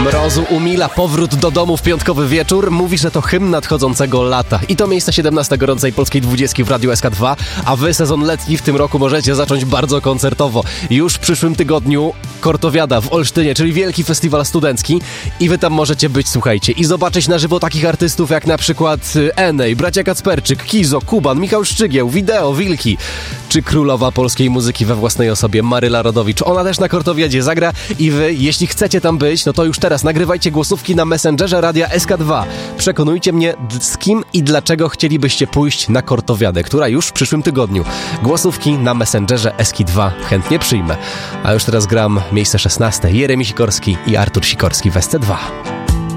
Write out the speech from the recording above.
Mrozu umila powrót do domu w piątkowy wieczór. Mówi, że to hymn nadchodzącego lata. I to miejsce 17 gorącej polskiej 20 w Radiu SK2, a wy sezon letni w tym roku możecie zacząć bardzo koncertowo. Już w przyszłym tygodniu Kortowiada w Olsztynie, czyli wielki festiwal studencki i wy tam możecie być, słuchajcie, i zobaczyć na żywo takich artystów jak na przykład Enej, bracia Kacperczyk, Kizo, Kuban, Michał Szczygieł, Wideo, Wilki, czy królowa polskiej muzyki we własnej osobie Maryla Rodowicz. Ona też na Kortowiadzie zagra i wy, jeśli chcecie tam być, no to już teraz nagrywajcie głosówki na Messengerze Radia SK2. Przekonujcie mnie, z kim i dlaczego chcielibyście pójść na Kortowiadę, która już w przyszłym tygodniu. Głosówki na Messengerze SK2 chętnie przyjmę. A już teraz gram miejsce 16. Jeremi Sikorski i Artur Sikorski w SC2.